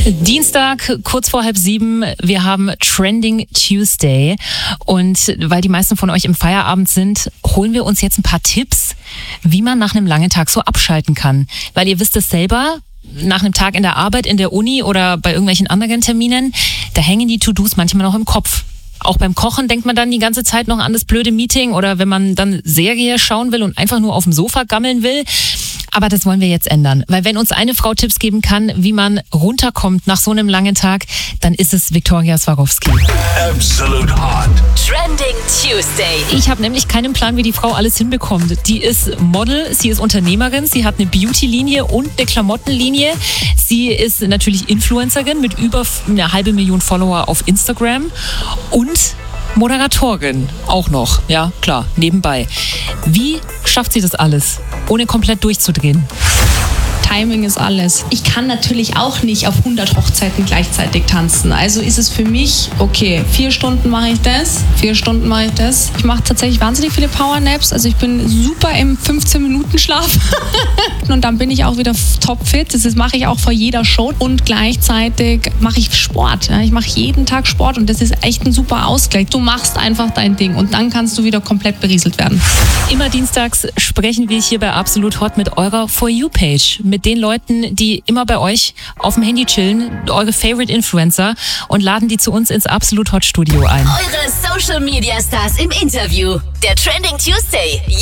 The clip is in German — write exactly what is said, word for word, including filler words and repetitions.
Dienstag, kurz vor halb sieben, wir haben Trending Tuesday und weil die meisten von euch im Feierabend sind, holen wir uns jetzt ein paar Tipps, wie man nach einem langen Tag so abschalten kann. Weil ihr wisst es selber, nach einem Tag in der Arbeit, in der Uni oder bei irgendwelchen anderen Terminen, da hängen die To-Dos manchmal noch im Kopf. Auch beim Kochen denkt man dann die ganze Zeit noch an das blöde Meeting oder wenn man dann Serie schauen will und einfach nur auf dem Sofa gammeln will. Aber das wollen wir jetzt ändern, weil wenn uns eine Frau Tipps geben kann, wie man runterkommt nach so einem langen Tag, dann ist es Viktoria Swarovski. Absolute Hot. Trending Tuesday. Ich habe nämlich keinen Plan, wie die Frau alles hinbekommt. Die ist Model, sie ist Unternehmerin, sie hat eine Beauty-Linie und eine Klamottenlinie. Sie ist natürlich Influencerin mit über eine halbe Million Follower auf Instagram und Moderatorin auch noch, ja klar, nebenbei. Wie schafft sie das alles, ohne komplett durchzudrehen? Timing ist alles. Ich kann natürlich auch nicht auf hundert Hochzeiten gleichzeitig tanzen. Also ist es für mich, okay, vier Stunden mache ich das, vier Stunden mache ich das. Ich mache tatsächlich wahnsinnig viele Powernaps. Also ich bin super im fünfzehn-Minuten-Schlaf. Und dann bin ich auch wieder topfit. Das mache ich auch vor jeder Show. Und gleichzeitig mache ich Sport. Ja. Ich mache jeden Tag Sport und das ist echt ein super Ausgleich. Du machst einfach dein Ding und dann kannst du wieder komplett berieselt werden. Immer dienstags sprechen wir hier bei Absolut Hot mit eurer For You-Page. Mit den Leuten, die immer bei euch auf dem Handy chillen, eure Favorite Influencer, und laden die zu uns ins Absolut Hot Studio ein. Eure Social Media Stars im Interview. Der Trending Tuesday.